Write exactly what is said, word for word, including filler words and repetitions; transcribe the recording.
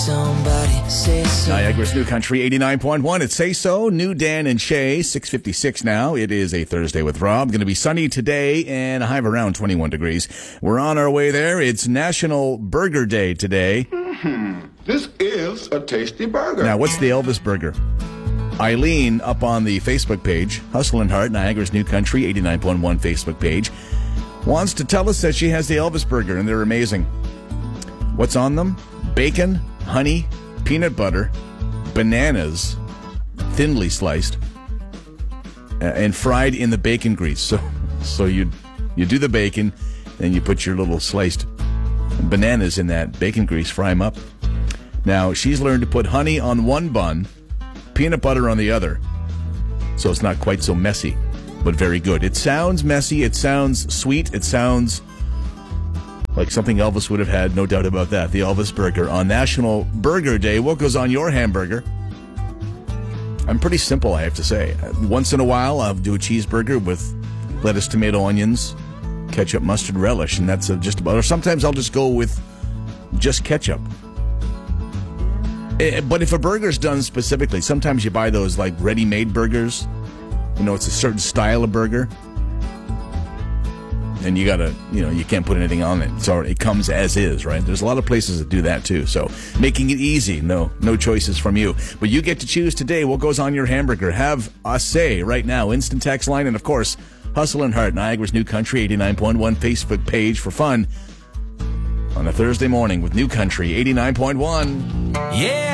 Somebody say so. Niagara's New Country eighty-nine point one. It's Say So. New Dan and Shay, six fifty-six now. It is a Thursday with Rob. Going to be sunny today and a high of around twenty-one degrees. We're on our way there. It's National Burger Day today. Mm-hmm. This is a tasty burger. Now, what's the Elvis burger? Eileen, up on the Facebook page, Hustle and Heart, Niagara's New Country eighty-nine point one Facebook page, wants to tell us that she has the Elvis burger, and they're amazing. What's on them? Bacon, honey, peanut butter, bananas, thinly sliced, uh, and fried in the bacon grease. So, so you you do the bacon, then you put your little sliced bananas in that bacon grease, fry them up. Now, she's learned to put honey on one bun, peanut butter on the other, so it's not quite so messy, but very good. It sounds messy, it sounds sweet, it sounds like something Elvis would have had, no doubt about that. The Elvis burger on National Burger Day. What goes on your hamburger? I'm pretty simple, I have to say. Once in a while, I'll do a cheeseburger with lettuce, tomato, onions, ketchup, mustard, relish, and that's just about. Or sometimes I'll just go with just ketchup. But if a burger's done specifically, sometimes you buy those like ready-made burgers. You know, it's a certain style of burger. And you gotta, you know, you can't put anything on it. So it comes as is, right? There's a lot of places that do that too. So making it easy, no, no choices from you. But you get to choose today what goes on your hamburger. Have a say right now. Instant text line, and of course, Hustle and Heart, Niagara's New Country eighty-nine point one Facebook page for fun on a Thursday morning with New Country eighty-nine point one. Yeah.